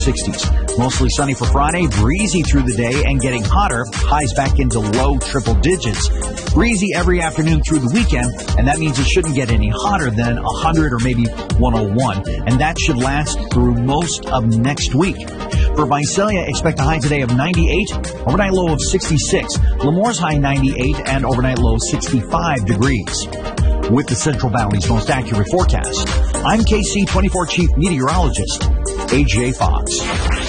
60s. Mostly sunny for Friday, breezy through the day and getting hotter, highs back into low triple digits. Breezy every afternoon through the weekend, and that means it shouldn't get any hotter than 100 or maybe 101, and that should last through most of next week. For Visalia, expect a high today of 98, overnight low of 66. Lemore's high 98 and overnight low 65 degrees. With the Central Valley's most accurate forecast, I'm KC24 Chief Meteorologist, AJ Fox.